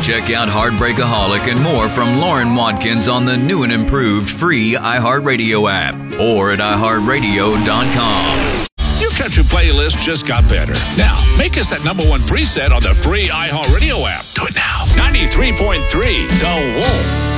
Check out Heartbreakaholic and more from Lauren Watkins on the new and improved free iHeartRadio app or at iHeartRadio.com. Your country playlist just got better. Now, make us that number one preset on the free iHeartRadio app. Do it now. 93.3 The Wolf.